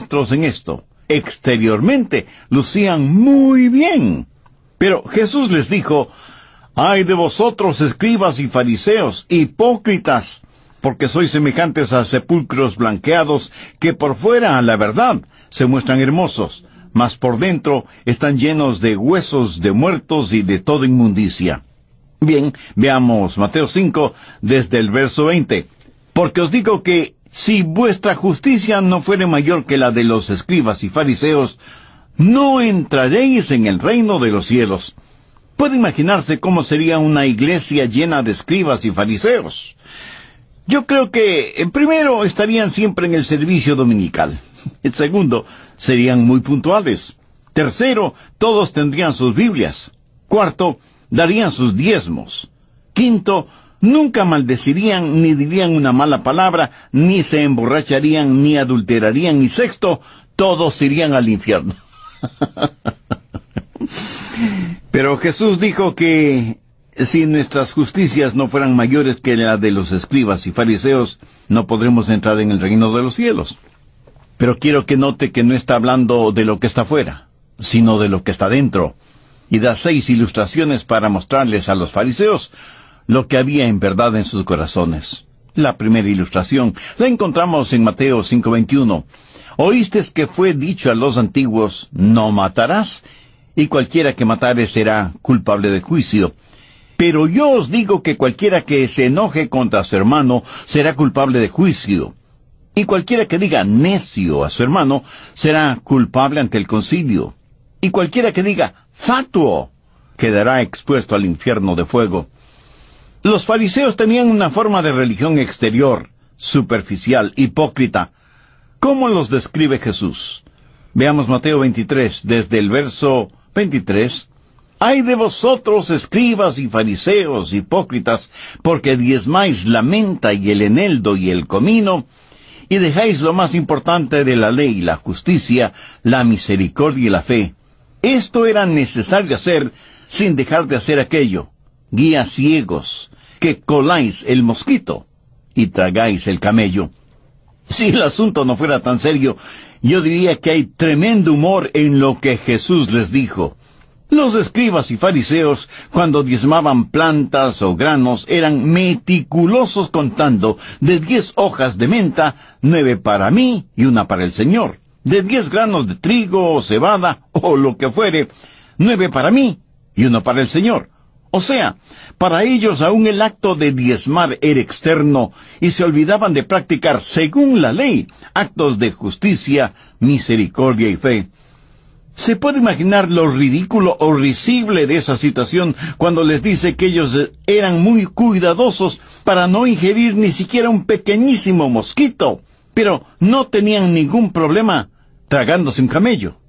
maestros en esto. Exteriormente lucían muy bien. Pero Jesús les dijo: «Ay de vosotros, escribas y fariseos, hipócritas, porque sois semejantes a sepulcros blanqueados, que por fuera, a la verdad, se muestran hermosos, mas por dentro están llenos de huesos de muertos y de toda inmundicia». Bien, veamos Mateo 5, desde el verso 20. «Porque os digo que, si vuestra justicia no fuere mayor que la de los escribas y fariseos, no entraréis en el reino de los cielos». Puede imaginarse cómo sería una iglesia llena de escribas y fariseos. Yo creo que, primero, estarían siempre en el servicio dominical. Segundo, serían muy puntuales. Tercero, todos tendrían sus Biblias. Cuarto, darían sus diezmos. Quinto, nunca maldecirían ni dirían una mala palabra, ni se emborracharían, ni adulterarían. Y sexto, todos irían al infierno. Pero Jesús dijo que si nuestras justicias no fueran mayores que la de los escribas y fariseos, no podremos entrar en el reino de los cielos. Pero quiero que note que no está hablando de lo que está fuera, sino de lo que está dentro. Y da 6 ilustraciones para mostrarles a los fariseos lo que había en verdad en sus corazones. La primera ilustración la encontramos en Mateo 5:21. «Oísteis que fue dicho a los antiguos: no matarás, y cualquiera que matare será culpable de juicio. Pero yo os digo que cualquiera que se enoje contra su hermano será culpable de juicio. Y cualquiera que diga necio a su hermano será culpable ante el concilio. Y cualquiera que diga fatuo quedará expuesto al infierno de fuego». Los fariseos tenían una forma de religión exterior, superficial, hipócrita. ¿Cómo los describe Jesús? Veamos Mateo 23, desde el verso 23. «Ay de vosotros, escribas y fariseos, hipócritas, porque diezmáis la menta y el eneldo y el comino, y dejáis lo más importante de la ley, la justicia, la misericordia y la fe. Esto era necesario hacer sin dejar de hacer aquello. Guías ciegos, que coláis el mosquito y tragáis el camello». Si el asunto no fuera tan serio, yo diría que hay tremendo humor en lo que Jesús les dijo. Los escribas y fariseos, cuando diezmaban plantas o granos, eran meticulosos contando: de 10 hojas de menta, 9 para mí y 1 para el Señor. De 10 granos de trigo o cebada, o lo que fuere, 9 para mí y 1 para el Señor. O sea, para ellos aún el acto de diezmar era externo, y se olvidaban de practicar, según la ley, actos de justicia, misericordia y fe. ¿Se puede imaginar lo ridículo o risible de esa situación cuando les dice que ellos eran muy cuidadosos para no ingerir ni siquiera un pequeñísimo mosquito, pero no tenían ningún problema tragándose un camello?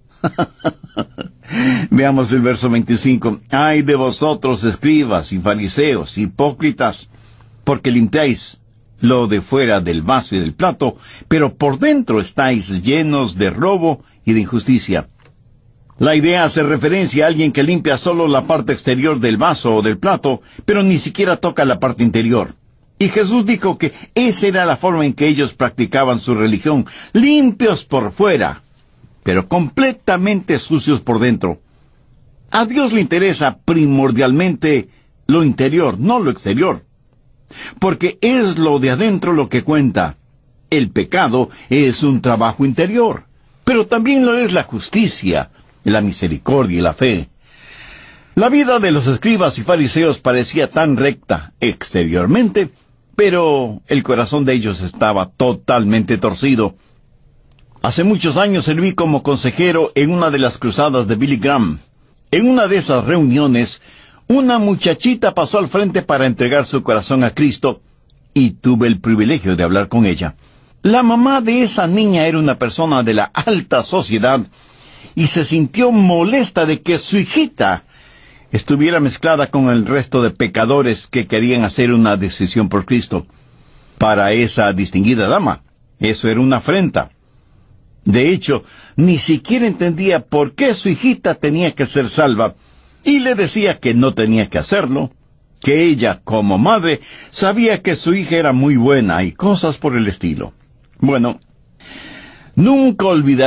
Veamos el verso 25. «Ay de vosotros, escribas y fariseos, hipócritas, porque limpiáis lo de fuera del vaso y del plato, pero por dentro estáis llenos de robo y de injusticia». La idea hace referencia a alguien que limpia solo la parte exterior del vaso o del plato, pero ni siquiera toca la parte interior. Y Jesús dijo que esa era la forma en que ellos practicaban su religión: limpios por fuera, pero completamente sucios por dentro. A Dios le interesa primordialmente lo interior, no lo exterior, porque es lo de adentro lo que cuenta. El pecado es un trabajo interior, pero también lo es la justicia, la misericordia y la fe. La vida de los escribas y fariseos parecía tan recta exteriormente, pero el corazón de ellos estaba totalmente torcido. Hace muchos años serví como consejero en una de las cruzadas de Billy Graham. En una de esas reuniones, una muchachita pasó al frente para entregar su corazón a Cristo, y tuve el privilegio de hablar con ella. La mamá de esa niña era una persona de la alta sociedad, y se sintió molesta de que su hijita estuviera mezclada con el resto de pecadores que querían hacer una decisión por Cristo. Para esa distinguida dama, eso era una afrenta. De hecho, ni siquiera entendía por qué su hijita tenía que ser salva, y le decía que no tenía que hacerlo, que ella, como madre, sabía que su hija era muy buena y cosas por el estilo. Bueno, nunca olvidaré